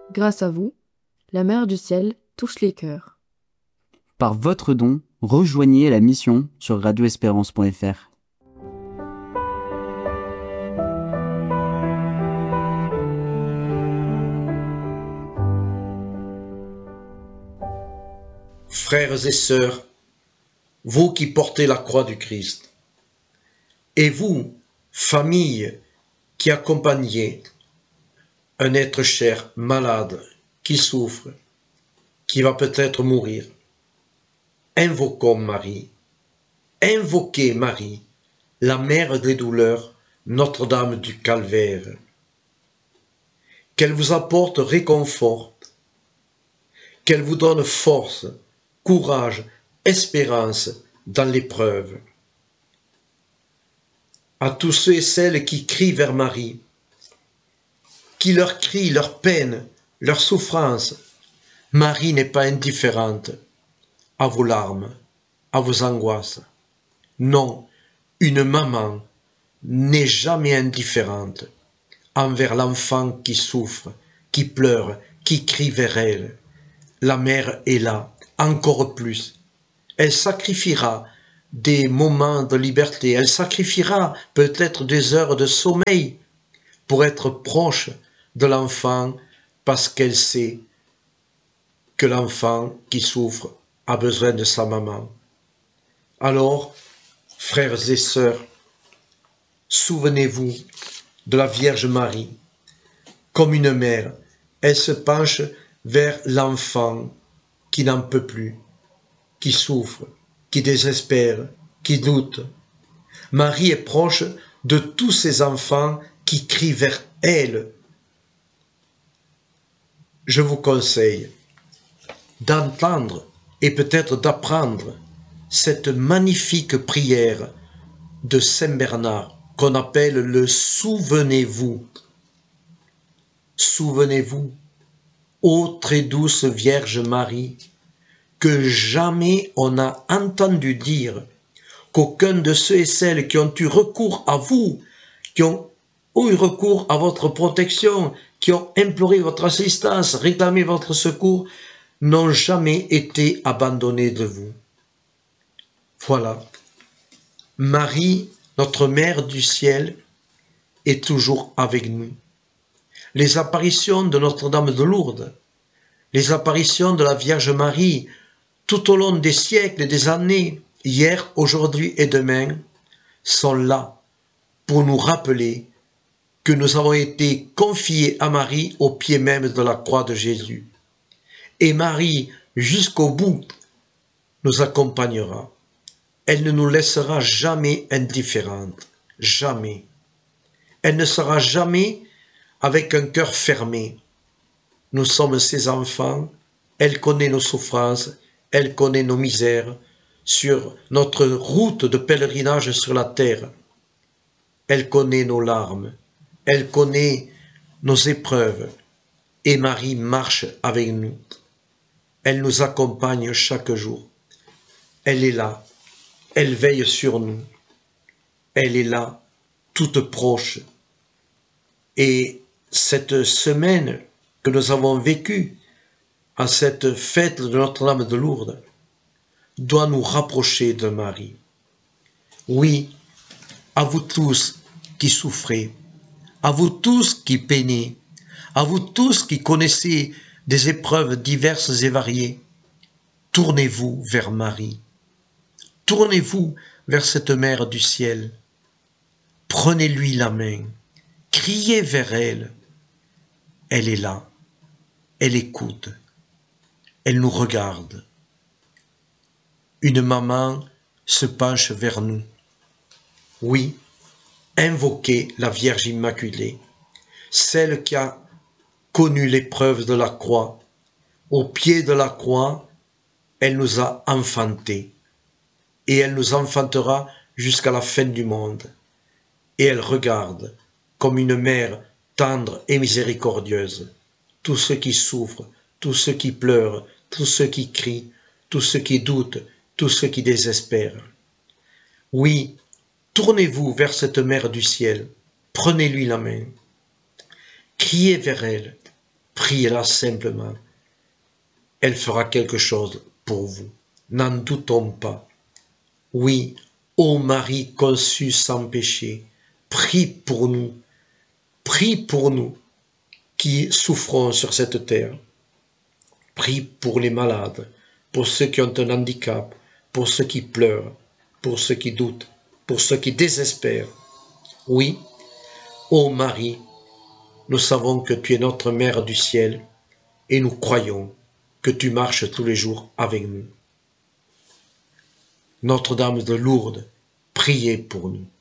Grâce à vous, la Mère du Ciel touche les cœurs. Par votre don, rejoignez la mission sur radioespérance.fr. Frères et sœurs, vous qui portez la croix du Christ, et vous, famille qui accompagnez un être cher, malade, qui souffre, qui va peut-être mourir, invoquons Marie, invoquez Marie, la mère des douleurs, Notre-Dame du Calvaire, qu'elle vous apporte réconfort, qu'elle vous donne force, courage, espérance dans l'épreuve. À tous ceux et celles qui crient vers Marie, qui leur crient leur peine, leur souffrance, Marie n'est pas indifférente à vos larmes, à vos angoisses. Non, une maman n'est jamais indifférente envers l'enfant qui souffre, qui pleure, qui crie vers elle. La mère est là, encore plus. Elle sacrifiera des moments de liberté, elle sacrifiera peut-être des heures de sommeil pour être proche de l'enfant parce qu'elle sait que l'enfant qui souffre a besoin de sa maman. Alors, frères et sœurs, souvenez-vous de la Vierge Marie. Comme une mère, elle se penche vers l'enfant qui n'en peut plus, qui souffre, qui désespère, qui doute. Marie est proche de tous ces enfants qui crient vers elle. Je vous conseille d'entendre et peut-être d'apprendre cette magnifique prière de Saint Bernard qu'on appelle le Souvenez-vous. Souvenez-vous, ô très douce Vierge Marie, que jamais on n'a entendu dire qu'aucun de ceux et celles qui ont eu recours à vous, qui ont eu recours à votre protection, qui ont imploré votre assistance, réclamé votre secours, n'ont jamais été abandonnés de vous. Voilà. Marie, notre Mère du ciel, est toujours avec nous. Les apparitions de Notre-Dame de Lourdes, les apparitions de la Vierge Marie, tout au long des siècles et des années, hier, aujourd'hui et demain, sont là pour nous rappeler que nous avons été confiés à Marie au pied même de la croix de Jésus. Et Marie, jusqu'au bout, nous accompagnera. Elle ne nous laissera jamais indifférentes, jamais. Elle ne sera jamais avec un cœur fermé. Nous sommes ses enfants, elle connaît nos souffrances, elle connaît nos misères sur notre route de pèlerinage sur la terre. Elle connaît nos larmes, elle connaît nos épreuves, et Marie marche avec nous. Elle nous accompagne chaque jour. Elle est là, elle veille sur nous. Elle est là, toute proche. Et cette semaine que nous avons vécue à cette fête de Notre-Dame de Lourdes doit nous rapprocher de Marie. Oui, à vous tous qui souffrez, à vous tous qui peinez, à vous tous qui connaissez des épreuves diverses et variées, tournez-vous vers Marie. Tournez-vous vers cette Mère du ciel. Prenez-lui la main. Criez vers elle. Elle est là. Elle écoute. Elle nous regarde. Une maman se penche vers nous. Oui, invoquez la Vierge Immaculée, celle qui a connu l'épreuve de la croix. Au pied de la croix, elle nous a enfantés. Et elle nous enfantera jusqu'à la fin du monde. Et elle regarde, comme une mère tendre et miséricordieuse, tous ceux qui souffrent, tous ceux qui pleurent, tous ceux qui crient, tous ceux qui doutent, tous ceux qui désespèrent. Oui, tournez-vous vers cette Mère du ciel, prenez-lui la main, criez vers elle, priez-la simplement. Elle fera quelque chose pour vous. N'en doutons pas. Oui, ô Marie conçue sans péché, prie pour nous qui souffrons sur cette terre. Prie pour les malades, pour ceux qui ont un handicap, pour ceux qui pleurent, pour ceux qui doutent, pour ceux qui désespèrent. Oui, ô Marie, nous savons que tu es notre Mère du ciel et nous croyons que tu marches tous les jours avec nous. Notre-Dame de Lourdes, priez pour nous.